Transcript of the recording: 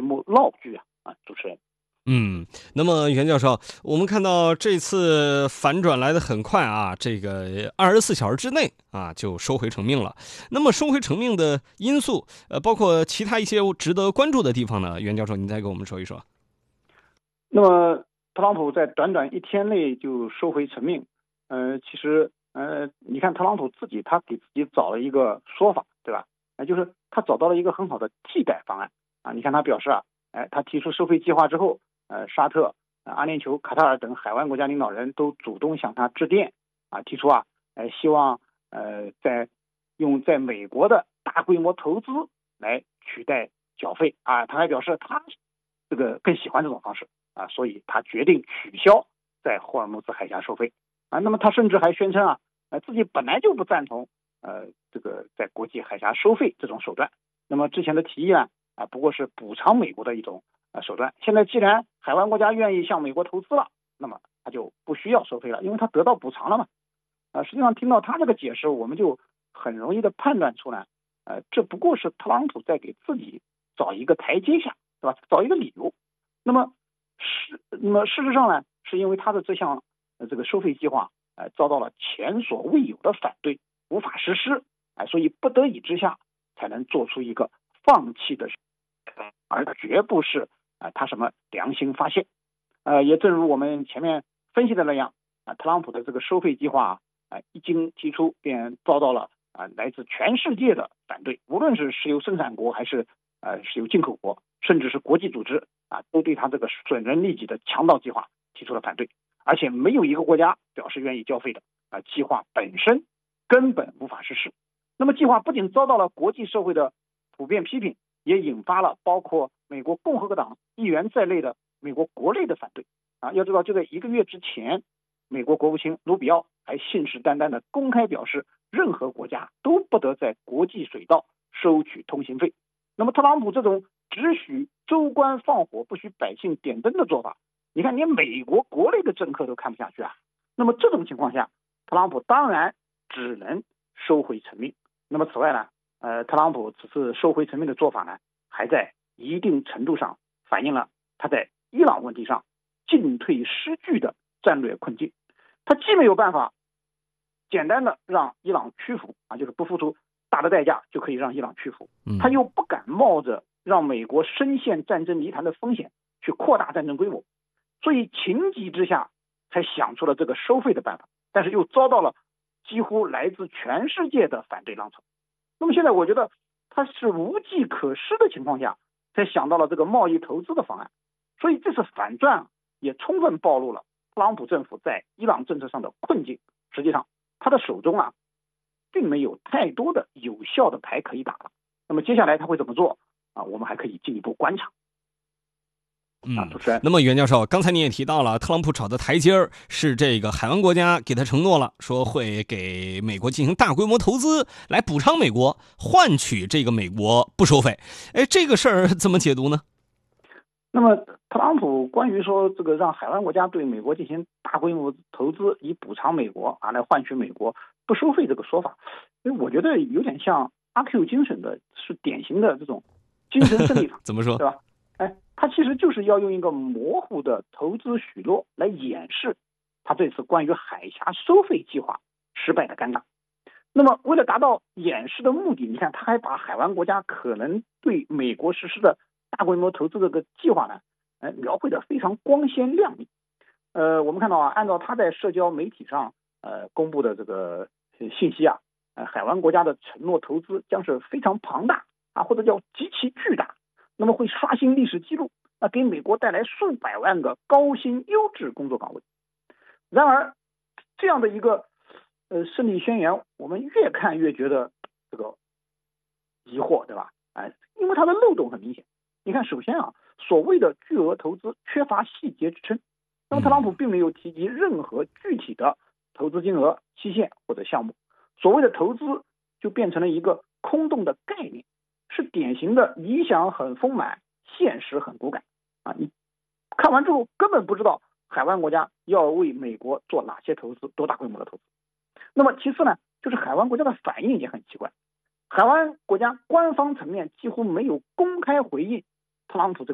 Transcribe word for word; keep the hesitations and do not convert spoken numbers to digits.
幕闹剧啊！啊，主持人。 嗯，那么袁教授，我们看到这次反转来得很快啊，这个二十四小时之内啊就收回成命了。那么收回成命的因素，呃，包括其他一些值得关注的地方呢？袁教授，您再给我们说一说。 那么，特朗普在短短一天内就收回成命，呃，其实，呃，你看特朗普自己他给自己找了一个说法，对吧？那、呃、就是他找到了一个很好的替代方案啊。你看他表示啊，哎，他提出收费计划之后。呃，沙特、呃、阿联酋、卡塔尔等海湾国家领导人都主动向他致电啊，提出啊，呃，希望呃在用在美国的大规模投资来取代缴费啊。他还表示他这个更喜欢这种方式啊，所以他决定取消在霍尔木兹海峡收费啊。那么他甚至还宣称啊，呃，自己本来就不赞同呃这个在国际海峡收费这种手段。那么之前的提议呢啊，不过是补偿美国的一种。手段，现在既然海湾国家愿意向美国投资了，那么他就不需要收费了，因为他得到补偿了嘛。呃，实际上听到他这个解释，我们就很容易的判断出来，呃，这不过是特朗普在给自己找一个台阶下，对吧？找一个理由。那么是，那么事实上呢，是因为他的这项呃这个收费计划，呃，遭到了前所未有的反对，无法实施，哎、呃，所以不得已之下才能做出一个放弃的，而绝不是。啊，他什么良心发现？呃，也正如我们前面分析的那样，啊，特朗普的这个收费计划啊，一经提出便遭到了啊来自全世界的反对，无论是石油生产国还是呃石油进口国，甚至是国际组织啊，都对他这个损人利己的强盗计划提出了反对，而且没有一个国家表示愿意交费的啊，计划本身根本无法实施。那么计划不仅遭到了国际社会的普遍批评，也引发了包括美国共和党议员在内的美国国内的反对啊！要知道，就在一个月之前，美国国务卿卢比奥还信誓旦旦的公开表示，任何国家都不得在国际水道收取通行费。那么，特朗普这种只许州官放火，不许百姓点灯的做法，你看，连美国国内的政客都看不下去啊！那么这种情况下，特朗普当然只能收回成命。那么此外呢，呃，特朗普此次收回成命的做法呢，还在一定程度上反映了他在伊朗问题上进退失据的战略困境。他既没有办法简单的让伊朗屈服啊，就是不付出大的代价就可以让伊朗屈服，他又不敢冒着让美国深陷战争泥潭的风险去扩大战争规模，所以情急之下才想出了这个收费的办法，但是又遭到了几乎来自全世界的反对浪潮。那么现在我觉得他是无计可施的情况下才想到了这个贸易投资的方案，所以这次反转也充分暴露了特朗普政府在伊朗政策上的困境。实际上他的手中啊并没有太多的有效的牌可以打了。那么接下来他会怎么做啊？我们还可以进一步观察。 嗯，主持人，那么袁教授，刚才你也提到了，特朗普找的台阶儿是这个海湾国家给他承诺了，说会给美国进行大规模投资，来补偿美国，换取这个美国不收费。哎，这个事儿怎么解读呢？ 那么特朗普关于说这个让海湾国家对美国进行大规模投资，以补偿美国啊，来换取美国不收费这个说法，所以我觉得有点像阿 Q 精神的，是典型的这种精神胜利法。 怎么说？ 对吧？哎，他其实就是要用一个模糊的投资许诺来掩饰他这次关于海峡收费计划失败的尴尬。那么为了达到掩饰的目的，你看他还把海湾国家可能对美国实施的大规模投资这个计划呢，呃，描绘的非常光鲜亮丽。呃，我们看到啊，按照他在社交媒体上呃公布的这个信息啊，呃，海湾国家的承诺投资将是非常庞大啊，或者叫极其巨大。那么会刷新历史记录，那给美国带来数百万个高薪优质工作岗位。然而，这样的一个呃胜利宣言，我们越看越觉得这个疑惑，对吧？哎，因为它的漏洞很明显。你看，首先啊，所谓的巨额投资缺乏细节支撑，那么特朗普并没有提及任何具体的投资金额、期限或者项目，所谓的投资就变成了一个空洞的概念。是典型的理想很丰满，现实很骨感啊！你看完之后根本不知道海湾国家要为美国做哪些投资，多大规模的投资。那么其次呢，就是海湾国家的反应也很奇怪，海湾国家官方层面几乎没有公开回应特朗普这个